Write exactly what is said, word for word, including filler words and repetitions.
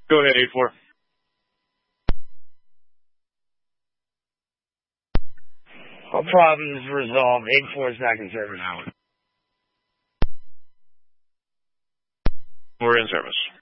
Go ahead, eight four. All problems resolved. eight four is back in service. We're in service.